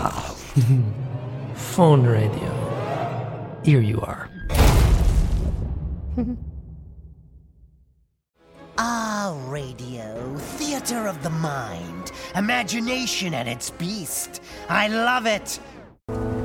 Phone radio. Here you are. Radio, theater of the mind, imagination at its beast. I love it.